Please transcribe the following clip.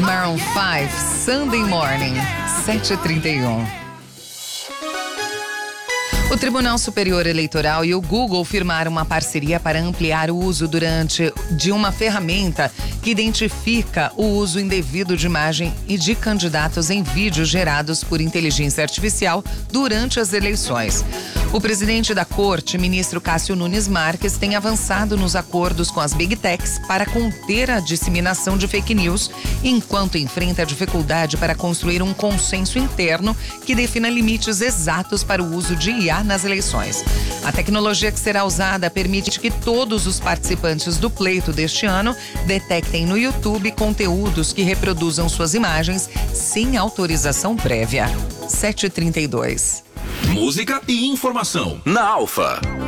Maroon 5, Sunday Morning, 7h31. O Tribunal Superior Eleitoral e o Google firmaram uma parceria para ampliar o uso de uma ferramenta que identifica o uso indevido de imagem e de candidatos em vídeos gerados por inteligência artificial durante as eleições. O presidente da Corte, ministro Cássio Nunes Marques, tem avançado nos acordos com as Big Techs para conter a disseminação de fake news, enquanto enfrenta a dificuldade para construir um consenso interno que defina limites exatos para o uso de IA nas eleições. A tecnologia que será usada permite que todos os participantes do pleito deste ano detectem no YouTube conteúdos que reproduzam suas imagens sem autorização prévia. 7h32. Música e informação na Alfa.